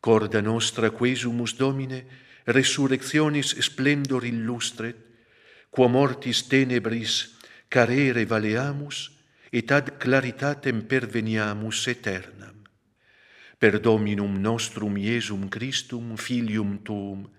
Corda nostra quesumus Domine, resurrectionis splendor illustret, quo mortis tenebris carere valeamus, et ad claritatem perveniamus aeternam. Per Dominum nostrum Iesum Christum, Filium Tuum,